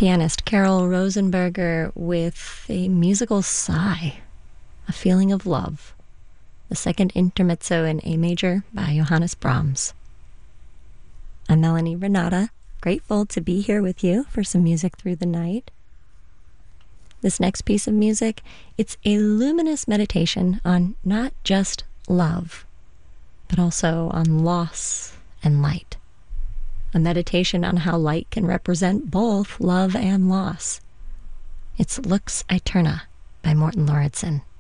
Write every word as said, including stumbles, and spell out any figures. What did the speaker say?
Pianist Carol Rosenberger with a musical sigh, A Feeling of Love, the second intermezzo in A major by Johannes Brahms. I'm Melanie Renata, grateful to be here with you for some music through the night. This next piece of music, it's a luminous meditation on not just love, but also on loss and light. A meditation on how light can represent both love and loss. It's Lux Aeterna by Morten Lauridsen.